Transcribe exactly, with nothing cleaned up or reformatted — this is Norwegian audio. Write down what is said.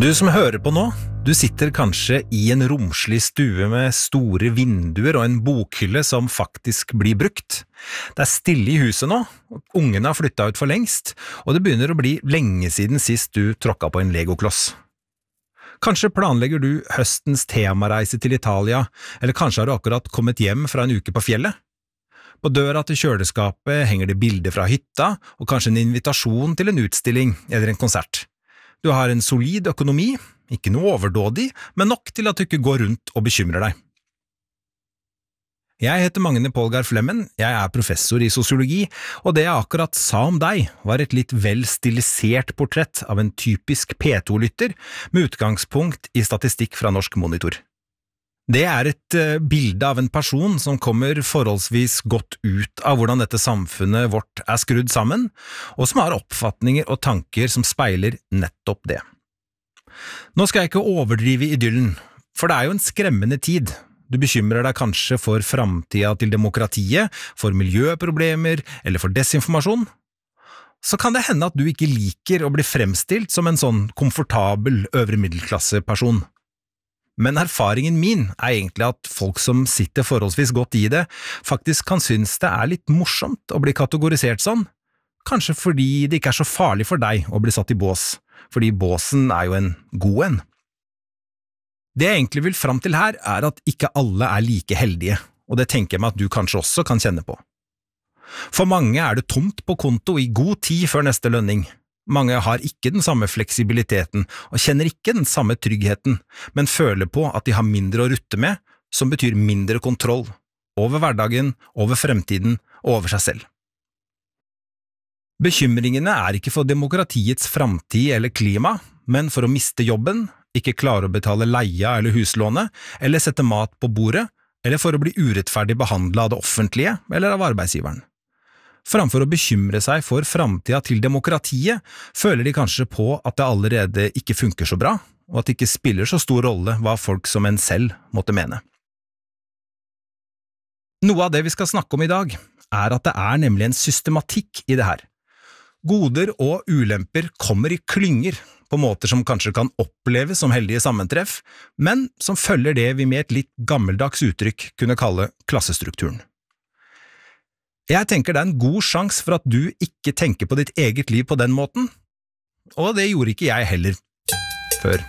Du som hører på nå, du sitter kanskje i en romslig stue med store vinduer og en bokhylle som faktisk blir brukt. Det er stille i huset nå, ungene har flyttet ut for lengst, og det begynner å bli lenge siden sist du tråkket på en legokloss. Kanskje planlegger du høstens temareise til Italia, eller kanskje har du akkurat kommet hjem fra en uke på fjellet? På døra til kjøleskapet henger det bilder fra hytta, og kanskje en invitasjon til en utstilling eller en konsert. Du har en solid økonomi, ikke noe overdådig, men nok til at du ikke går rundt og bekymrer deg. Jeg heter Magne Polgar Flemmen, jeg er professor i sosiologi, og det jeg akkurat sa om deg var et litt vel stilisert portrett av en typisk P to-lytter med utgangspunkt i statistikk fra Norsk Monitor. Det er et uh, bilde av en person som kommer forholdsvis godt ut av hvordan dette samfunnet vårt er skrudd sammen, og som har oppfatninger og tanker som speiler nettopp det. Nå skal jeg ikke overdrive idyllen, for det er jo en skremmende tid. Du bekymrer deg kanskje for framtida til demokratiet, for miljøproblemer eller for desinformasjon. Så kan det hende at du ikke liker å bli fremstilt som en sånn komfortabel øvre middelklasseperson. Men erfaringen min er egentlig at folk som sitter forholdsvis godt i det, faktisk kan synes det er litt morsomt å bli kategorisert sånn, kanskje fordi det ikke er så farlig for deg å bli satt i bås, fordi båsen er jo en god en. Det jeg egentlig vil fram til her er at ikke alle er like heldige, og det tenker jeg meg at du kanskje også kan kjenne på. For mange er det tomt på konto i god tid før neste lønning. Mange har ikke den samme fleksibiliteten og kjenner ikke den samme tryggheten, men føler på at de har mindre å rutte med, som betyr mindre kontroll, over hverdagen, over fremtiden og over seg selv. Bekymringene er ikke for demokratiets framtid eller klima, men for å miste jobben, ikke klare å betale leia eller huslånet, eller sette mat på bordet, eller for å bli urettferdig behandlet av det offentlige eller av arbeidsgiveren. Framfor å bekymre seg for framtida til demokratiet, føler de kanskje på at det allerede ikke funker så bra, og at det ikke spiller så stor rolle hva folk som en selv måtte mene. Noe av det vi skal snakke om i dag, er at det er nemlig en systematikk i det her. Goder og ulemper kommer i klynger, på måter som kanskje kan oppleves som heldige sammentreff, men som følger det vi med et litt gammeldags uttrykk kunne kalle klassestrukturen. Jeg tenker det er en god sjans for at du ikke tenker på ditt eget liv på den måten, og det gjorde ikke jeg heller, før